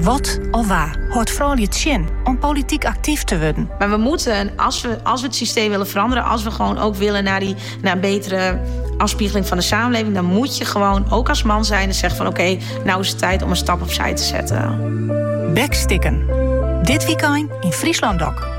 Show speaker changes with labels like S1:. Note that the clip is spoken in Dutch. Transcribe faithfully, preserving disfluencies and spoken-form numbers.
S1: Wat of waar hoort vooral je zin om politiek actief te worden?
S2: Maar we moeten, als we, als we het systeem willen veranderen, als we gewoon ook willen naar, die, naar een betere afspiegeling van de samenleving, dan moet je gewoon ook als man zijn en zeggen van oké, okay, nou is het tijd om een stap opzij te zetten.
S1: Bekstikken. Dit weekend in Friesland Doc.